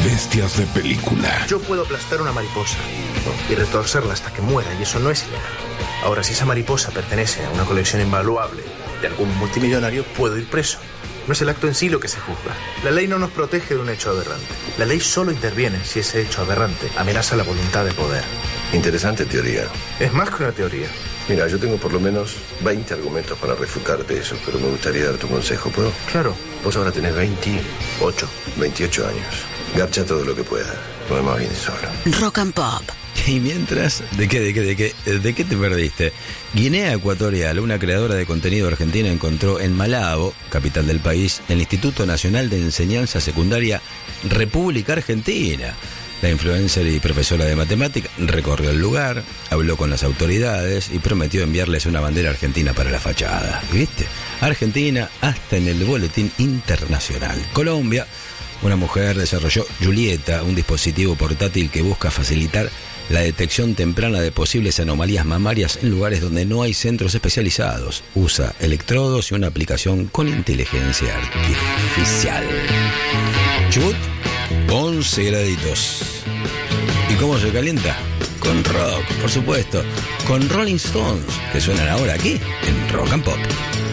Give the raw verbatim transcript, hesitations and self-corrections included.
Bestias de película. Yo puedo aplastar una mariposa y retorcerla hasta que muera, y eso no es ilegal. Ahora, si esa mariposa pertenece a una colección invaluable de algún multimillonario, puedo ir preso. No es el acto en sí lo que se juzga. La ley no nos protege de un hecho aberrante. La ley solo interviene si ese hecho aberrante amenaza la voluntad de poder. Interesante teoría. Es más que una teoría. Mira, yo tengo por lo menos veinte argumentos para refutarte eso, pero me gustaría dar tu consejo, ¿puedo? Claro. Vos ahora tenés veintiocho, veintiocho años. Garcha todo lo que puedas. Lo demás viene solo. Rock and Pop. Y mientras, ¿de qué, de qué, de qué, de qué te perdiste? Guinea Ecuatorial, una creadora de contenido argentina, encontró en Malabo, capital del país, el Instituto Nacional de Enseñanza Secundaria República Argentina. La influencer y profesora de matemática recorrió el lugar, habló con las autoridades y prometió enviarles una bandera argentina para la fachada. ¿Viste? Argentina hasta en el boletín internacional. Colombia, una mujer desarrolló Julieta, un dispositivo portátil que busca facilitar la detección temprana de posibles anomalías mamarias en lugares donde no hay centros especializados. Usa electrodos y una aplicación con inteligencia artificial. Chubut, once graditos. ¿Y cómo se calienta? Con rock, por supuesto. Con Rolling Stones, que suenan ahora aquí en Rock and Pop.